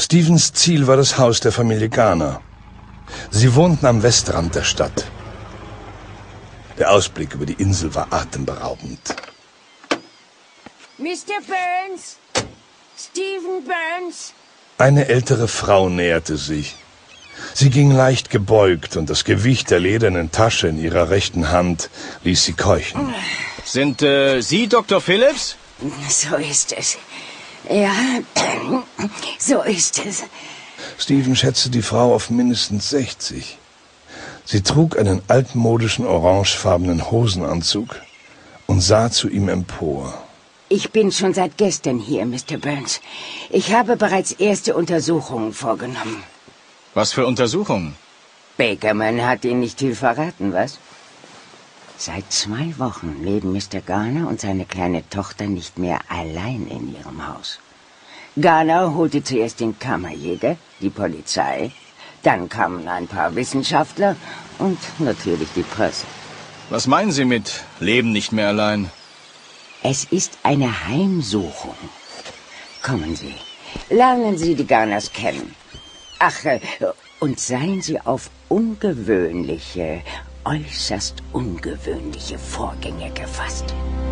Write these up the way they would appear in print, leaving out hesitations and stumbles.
Stevens Ziel war das Haus der Familie Garner. Sie wohnten am Westrand der Stadt. Der Ausblick über die Insel war atemberaubend. Mr. Burns? Stephen Burns? Eine ältere Frau näherte sich. Sie ging leicht gebeugt und das Gewicht der ledernen Tasche in ihrer rechten Hand ließ sie keuchen. Sind Sie Dr. Phillips? So ist es. Ja, so ist es. Stephen schätzte die Frau auf mindestens 60. Sie trug einen altmodischen orangefarbenen Hosenanzug und sah zu ihm empor. Ich bin schon seit gestern hier, Mr. Burns. Ich habe bereits erste Untersuchungen vorgenommen. Was für Untersuchungen? Bakerman hat Ihnen nicht viel verraten, was? Seit 2 Wochen leben Mr. Garner und seine kleine Tochter nicht mehr allein in ihrem Haus. Garner holte zuerst den Kammerjäger, die Polizei, dann kamen ein paar Wissenschaftler und natürlich die Presse. Was meinen Sie mit Leben nicht mehr allein? Es ist eine Heimsuchung. Kommen Sie, lernen Sie die Garners kennen. Ach, und seien Sie auf ungewöhnliche, äußerst ungewöhnliche Vorgänge gefasst.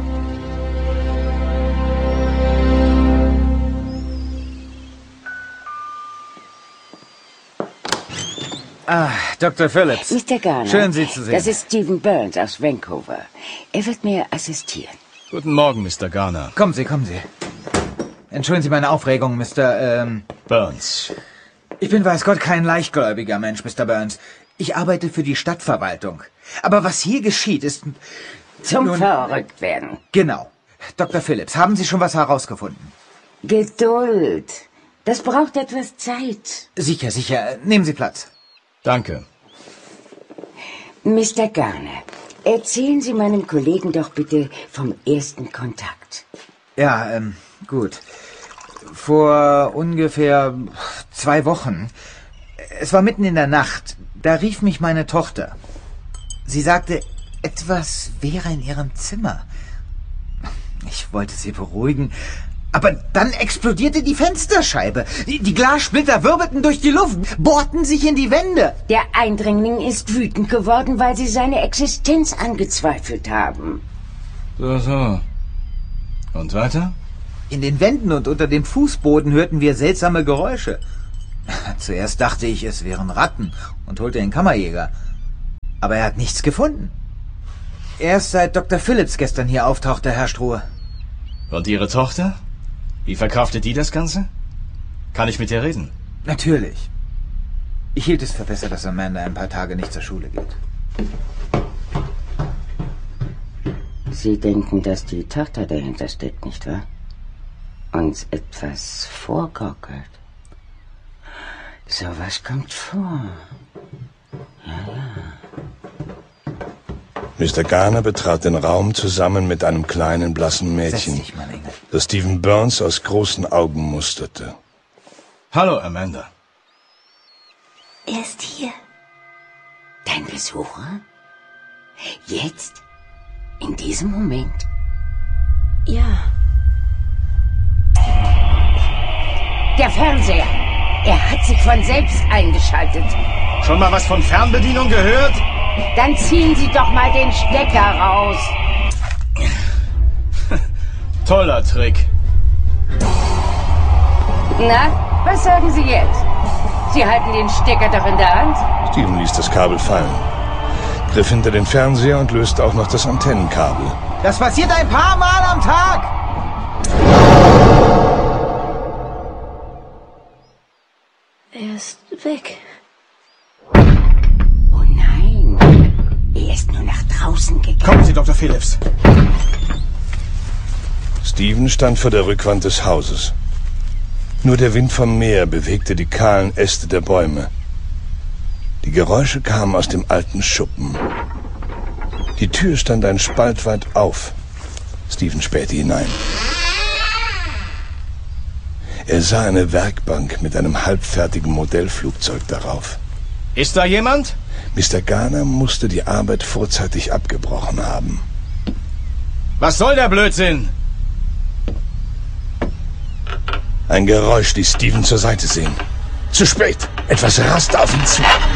Ah, Dr. Phillips. Mr. Garner. Schön, Sie zu sehen. Das ist Stephen Burns aus Vancouver. Er wird mir assistieren. Guten Morgen, Mr. Garner. Kommen Sie, kommen Sie. Entschuldigen Sie meine Aufregung, Mr. Burns. Ich bin, weiß Gott, kein leichtgläubiger Mensch, Mr. Burns. Ich arbeite für die Stadtverwaltung. Aber was hier geschieht, ist... Zum Verrücktwerden. Genau. Dr. Phillips, haben Sie schon was herausgefunden? Geduld. Das braucht etwas Zeit. Sicher, sicher. Nehmen Sie Platz. Danke. Mr. Garner, erzählen Sie meinem Kollegen doch bitte vom ersten Kontakt. Ja, gut. Vor ungefähr 2 Wochen. Es war mitten in der Nacht. Da rief mich meine Tochter. Sie sagte, etwas wäre in ihrem Zimmer. Ich wollte sie beruhigen, aber dann explodierte die Fensterscheibe. Die Glassplitter wirbelten durch die Luft, bohrten sich in die Wände. Der Eindringling ist wütend geworden, weil Sie seine Existenz angezweifelt haben. So. Und weiter? In den Wänden und unter dem Fußboden hörten wir seltsame Geräusche. Zuerst dachte ich, es wären Ratten und holte den Kammerjäger. Aber er hat nichts gefunden. Erst seit Dr. Phillips gestern hier auftauchte, Herr Strohe. Und Ihre Tochter? Wie verkraftet die das Ganze? Kann ich mit ihr reden? Natürlich. Ich hielt es für besser, dass Amanda ein paar Tage nicht zur Schule geht. Sie denken, dass die Tochter dahinter steckt, nicht wahr? Uns etwas vorgaukelt. Sowas kommt vor. Ja. Mr. Garner betrat den Raum zusammen mit einem kleinen, blassen Mädchen, Setz dich, mein Engel. das Stephen Burns aus großen Augen musterte. Hallo, Amanda. Er ist hier. Dein Besucher? Jetzt? In diesem Moment? Ja. Der Fernseher! Er hat sich von selbst eingeschaltet. Schon mal was von Fernbedienung gehört? Dann ziehen Sie doch mal den Stecker raus. Toller Trick. Na, was sagen Sie jetzt? Sie halten den Stecker doch in der Hand. Stephen ließ das Kabel fallen, griff hinter den Fernseher und löste auch noch das Antennenkabel. Das passiert ein paar Mal am Tag! Er ist weg. Oh nein, er ist nur nach draußen gegangen. Kommen Sie, Dr. Phillips. Stephen stand vor der Rückwand des Hauses. Nur der Wind vom Meer bewegte die kahlen Äste der Bäume. Die Geräusche kamen aus dem alten Schuppen. Die Tür stand ein Spalt weit auf. Stephen spähte hinein. Er sah eine Werkbank mit einem halbfertigen Modellflugzeug darauf. Ist da jemand? Mr. Garner musste die Arbeit vorzeitig abgebrochen haben. Was soll der Blödsinn? Ein Geräusch ließ Steven zur Seite sehen. Zu spät! Etwas raste auf ihn zu.